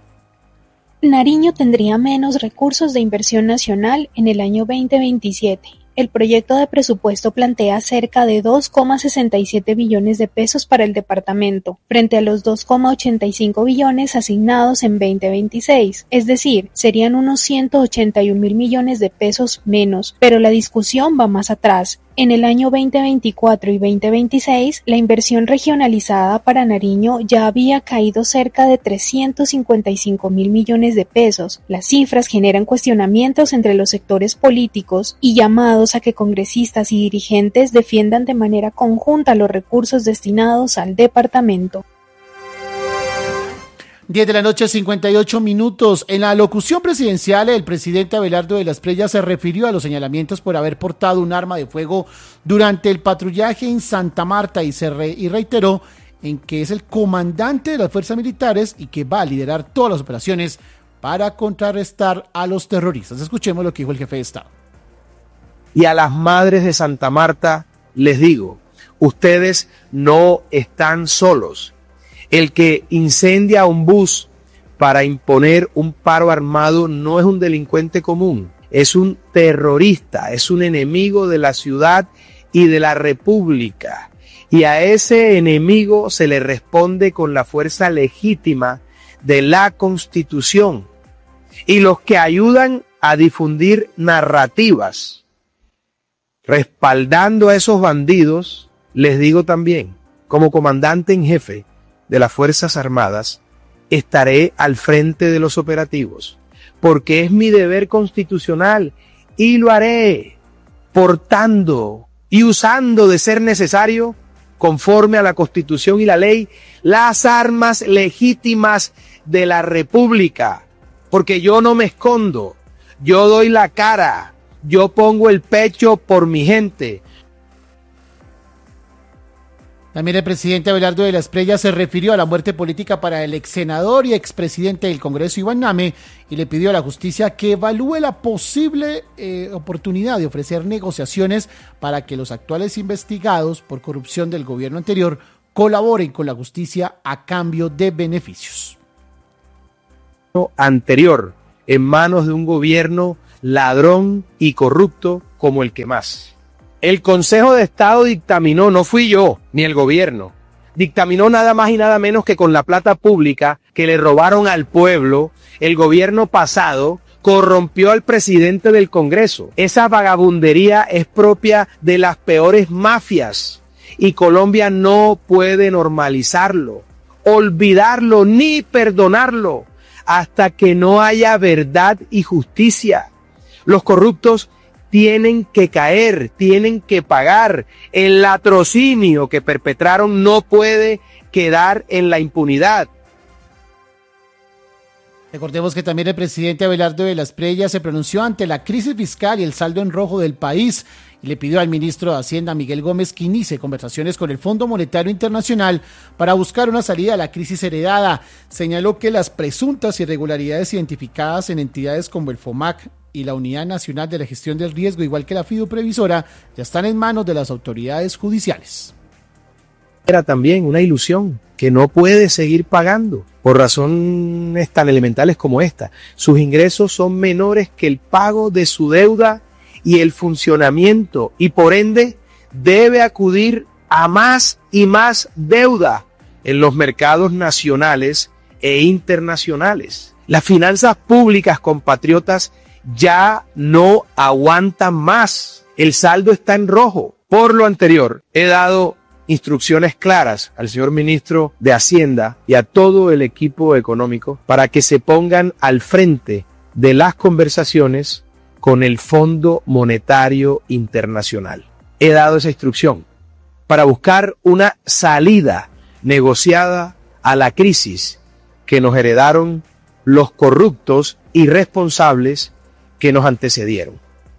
Nariño tendría menos recursos de inversión nacional en el año veinte veintisiete. El proyecto de presupuesto plantea cerca de dos coma sesenta y siete billones de pesos para el departamento, frente a los dos coma ochenta y cinco billones asignados en veinte veintiséis, es decir, serían unos ciento ochenta y un mil millones de pesos menos, pero la discusión va más atrás. En el año veinte veinticuatro y veinte veintiséis, la inversión regionalizada para Nariño ya había caído cerca de trescientos cincuenta y cinco mil millones de pesos. Las cifras generan cuestionamientos entre los sectores políticos y llamados a que congresistas y dirigentes defiendan de manera conjunta los recursos destinados al departamento. diez de la noche, cincuenta y ocho minutos. En la locución presidencial, el presidente Abelardo de la Espriella se refirió a los señalamientos por haber portado un arma de fuego durante el patrullaje en Santa Marta y, se re- y reiteró en que es el comandante de las fuerzas militares y que va a liderar todas las operaciones para contrarrestar a los terroristas. Escuchemos lo que dijo el jefe de Estado. Y a las madres de Santa Marta les digo, ustedes no están solos. El que incendia un bus para imponer un paro armado no es un delincuente común, es un terrorista, es un enemigo de la ciudad y de la república. Y a ese enemigo se le responde con la fuerza legítima de la Constitución. Y los que ayudan a difundir narrativas respaldando a esos bandidos, les digo también, como comandante en jefe de las Fuerzas Armadas, estaré al frente de los operativos, porque es mi deber constitucional y lo haré, portando y usando de ser necesario, conforme a la Constitución y la ley, las armas legítimas de la República, porque yo no me escondo, yo doy la cara, yo pongo el pecho por mi gente. También el presidente Abelardo de la Espriella se refirió a la muerte política para el ex senador y expresidente del Congreso Iván Name y le pidió a la justicia que evalúe la posible eh, oportunidad de ofrecer negociaciones para que los actuales investigados por corrupción del gobierno anterior colaboren con la justicia a cambio de beneficios. Anterior, en manos de un gobierno ladrón y corrupto como el que más. El Consejo de Estado dictaminó, no fui yo, ni el gobierno, dictaminó nada más y nada menos que con la plata pública que le robaron al pueblo, el gobierno pasado corrompió al presidente del Congreso. Esa vagabundería es propia de las peores mafias y Colombia no puede normalizarlo, olvidarlo ni perdonarlo hasta que no haya verdad y justicia. Los corruptos tienen que caer, tienen que pagar. El latrocinio que perpetraron no puede quedar en la impunidad. Recordemos que también el presidente Abelardo de la Espriella se pronunció ante la crisis fiscal y el saldo en rojo del país y le pidió al ministro de Hacienda, Miguel Gómez, que inicie conversaciones con el Fondo Monetario Internacional para buscar una salida a la crisis heredada. Señaló que las presuntas irregularidades identificadas en entidades como el FOMAC y la Unidad Nacional de la Gestión del Riesgo, igual que la Fiduprevisora, ya están en manos de las autoridades judiciales. Era también una ilusión que no puede seguir pagando por razones tan elementales como esta. Sus ingresos son menores que el pago de su deuda y el funcionamiento y por ende debe acudir a más y más deuda en los mercados nacionales e internacionales. Las finanzas públicas, compatriotas, ya no aguantan más. El saldo está en rojo. Por lo anterior, he dado instrucciones claras al señor ministro de Hacienda y a todo el equipo económico para que se pongan al frente de las conversaciones con el Fondo Monetario Internacional. He dado esa instrucción para buscar una salida negociada a la crisis que nos heredaron los corruptos irresponsables que nos antecedieron.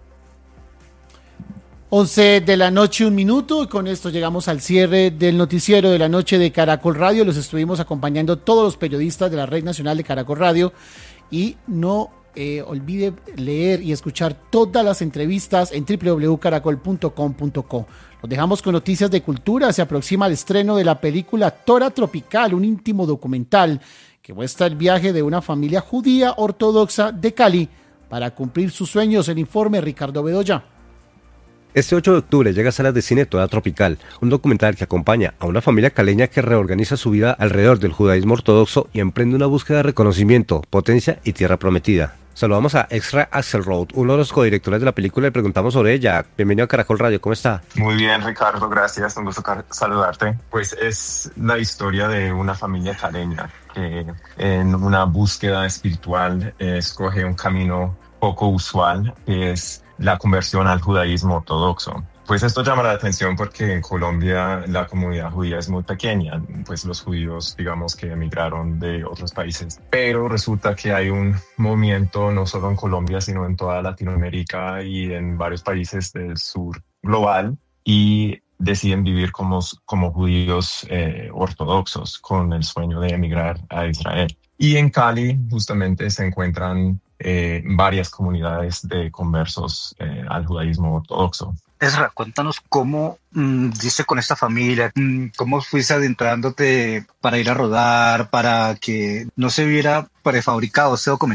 once de la noche, un minuto, y con esto llegamos al cierre del noticiero de la noche de Caracol Radio. Los estuvimos acompañando todos los periodistas de la Red Nacional de Caracol Radio y no eh, olvide leer y escuchar todas las entrevistas en doble u doble u doble u punto caracol punto com punto co. Los dejamos con noticias de cultura. Se aproxima el estreno de la película Tora Tropical, un íntimo documental que muestra el viaje de una familia judía ortodoxa de Cali para cumplir sus sueños. El informe Ricardo Bedoya. Este ocho de octubre llega a salas de cine Tora Tropical, un documental que acompaña a una familia caleña que reorganiza su vida alrededor del judaísmo ortodoxo y emprende una búsqueda de reconocimiento, potencia y tierra prometida. Saludamos a Extra Axelrod, uno de los codirectores de la película, y preguntamos sobre ella. Bienvenido a Caracol Radio, ¿cómo está? Muy bien, Ricardo, gracias, un gusto saludarte. Pues es la historia de una familia caleña que en una búsqueda espiritual eh, escoge un camino poco usual, que es la conversión al judaísmo ortodoxo. Pues esto llama la atención porque en Colombia la comunidad judía es muy pequeña, pues los judíos, digamos, que emigraron de otros países. Pero resulta que hay un movimiento no solo en Colombia, sino en toda Latinoamérica y en varios países del sur global, y deciden vivir como, como judíos eh, ortodoxos con el sueño de emigrar a Israel. Y en Cali justamente se encuentran eh, varias comunidades de conversos eh, al judaísmo ortodoxo. Ezra, cuéntanos cómo mmm, diste con esta familia, mmm, cómo fuiste adentrándote para ir a rodar, para que no se viera prefabricado este documental.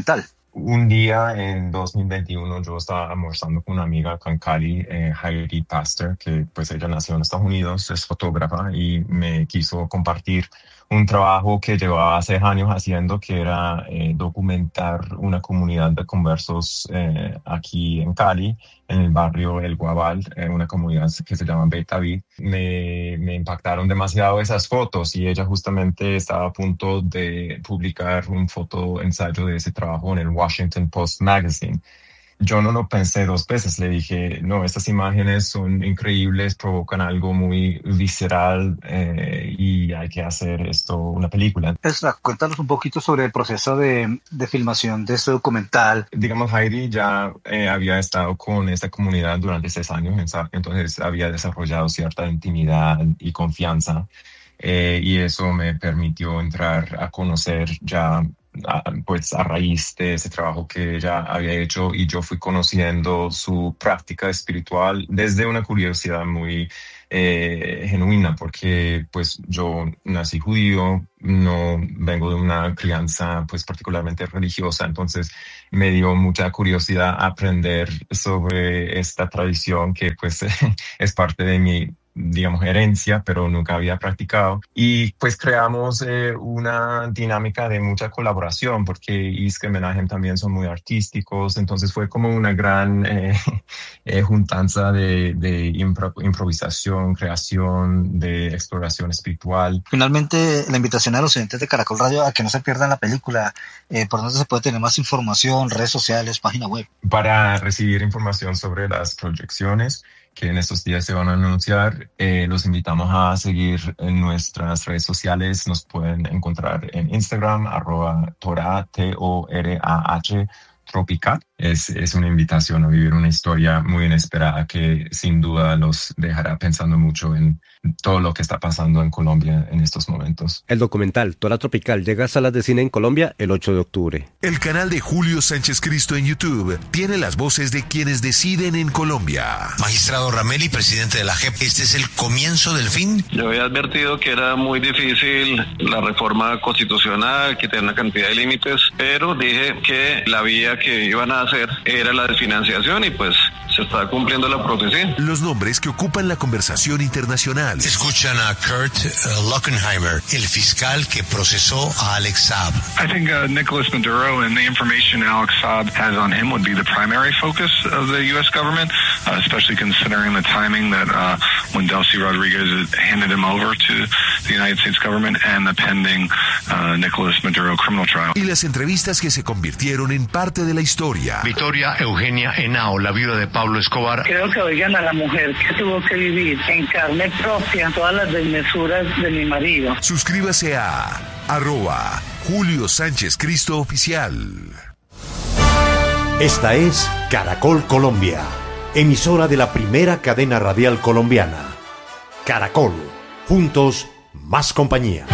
un día en dos mil veintiuno yo estaba almorzando con una amiga acá en Cali, eh, Heidi Pastor, que pues ella nació en Estados Unidos, es fotógrafa y me quiso compartir un trabajo que llevaba hace años haciendo, que era eh, documentar una comunidad de conversos eh, aquí en Cali, en el barrio El Guabal, eh, una comunidad que se llama Betaví. Me, me impactaron demasiado esas fotos y ella justamente estaba a punto de publicar un foto ensayo de ese trabajo en el Washington Post Magazine. Yo no lo pensé dos veces, le dije, no, estas imágenes son increíbles, provocan algo muy visceral eh, y hay que hacer esto una película. Ezra, cuéntanos un poquito sobre el proceso de, de filmación de este documental. Digamos, Heidi ya eh, había estado con esta comunidad durante seis años, entonces había desarrollado cierta intimidad y confianza eh, y eso me permitió entrar a conocer ya A, pues a raíz de ese trabajo que ella había hecho, y yo fui conociendo su práctica espiritual desde una curiosidad muy eh, genuina, porque pues yo nací judío, no vengo de una crianza pues particularmente religiosa, entonces me dio mucha curiosidad aprender sobre esta tradición que pues es parte de mi, digamos, herencia, pero nunca había practicado. Y pues creamos eh, una dinámica de mucha colaboración, porque Yizka y Menahem también son muy artísticos, entonces fue como una gran eh, eh, juntanza de, de impro improvisación, creación, de exploración espiritual. Finalmente, la invitación a los oyentes de Caracol Radio a que no se pierdan la película. Eh, ¿Por dónde se puede tener más información? Redes sociales, página web. Para recibir información sobre las proyecciones que en estos días se van a anunciar, eh, los invitamos a seguir en nuestras redes sociales. Nos pueden encontrar en Instagram, arroba Torah, T O R A H, Tropicat. Es, es una invitación a vivir una historia muy inesperada que sin duda los dejará pensando mucho en todo lo que está pasando en Colombia en estos momentos. El documental Torah Tropical llega a salas de cine en Colombia el ocho de octubre. El canal de Julio Sánchez Cristo en YouTube tiene las voces de quienes deciden en Colombia. Magistrado Rameli, presidente de la J E P, ¿este es el comienzo del fin? Yo había advertido que era muy difícil la reforma constitucional, que tenía una cantidad de límites, pero dije que la vía que iban a hacer era la desfinanciación y pues se está cumpliendo la profecía. Los nombres que ocupan la conversación internacional. Escuchan a Kurt uh, Lockenheimer, el fiscal que procesó a Alex Saab. I think uh, Nicolas Maduro and the information Alex Saab has on him would be the primary focus of the U S government, uh, especially considering the timing that uh, when Delcy Rodriguez handed him over to the United States government and the pending uh, Nicolas Maduro criminal trial. Y las entrevistas que se convirtieron en parte de la historia. Victoria Eugenia Henao, la viuda de Pablo Escobar. Creo que oigan a la mujer que tuvo que vivir en carne propia todas las desmesuras de mi marido. Suscríbase a arroba Julio Sánchez Cristo Oficial. Esta es Caracol Colombia, emisora de la primera cadena radial colombiana. Caracol, juntos, más compañía.